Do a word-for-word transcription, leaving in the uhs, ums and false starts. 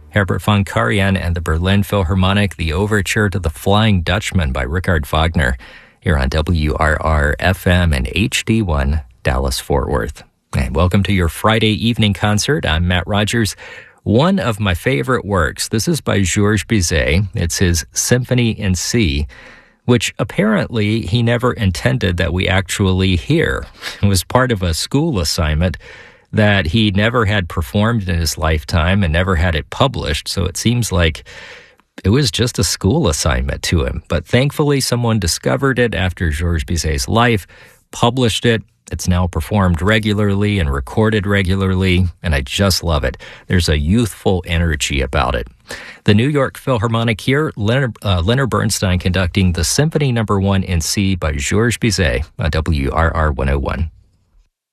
Herbert von Karajan and the Berlin Philharmonic, the overture to The Flying Dutchman by Richard Wagner, here on W R R F M and H D one, Dallas-Fort Worth. And welcome to your Friday evening concert. I'm Matt Rogers. One of my favorite works, this is by Georges Bizet. It's his Symphony in C, which apparently he never intended that we actually hear. It was part of a school assignment that he never had performed in his lifetime and never had it published, so it seems like it was just a school assignment to him. But thankfully, someone discovered it after Georges Bizet's life, published it. It's now performed regularly and recorded regularly, and I just love it. There's a youthful energy about it. The New York Philharmonic here, Leonard, uh, Leonard Bernstein conducting the Symphony Number One in C by Georges Bizet on W R R one oh one.